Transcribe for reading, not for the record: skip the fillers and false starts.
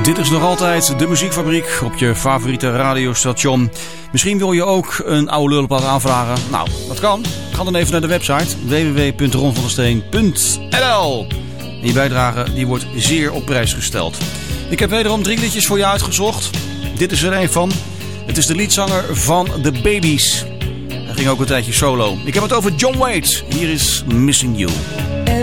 Dit is nog altijd de Muziekfabriek op je favoriete radiostation. Misschien wil je ook een oude lullenplaat aanvragen. Nou, dat kan. Ga dan even naar de website www.ronvandesteen.nl. En je bijdrage die wordt zeer op prijs gesteld. Ik heb wederom 3 liedjes voor je uitgezocht. Dit is er een van. Het is de liedzanger van The Babies. Hij ging ook een tijdje solo. Ik heb het over John Waite. Hier is Missing You.